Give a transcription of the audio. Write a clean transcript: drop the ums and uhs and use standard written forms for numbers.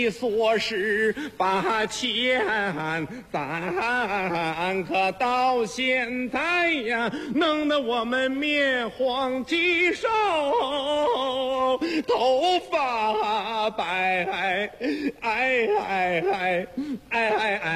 说是把钱，咱可到现在呀，弄得我们面黄肌瘦，头发白，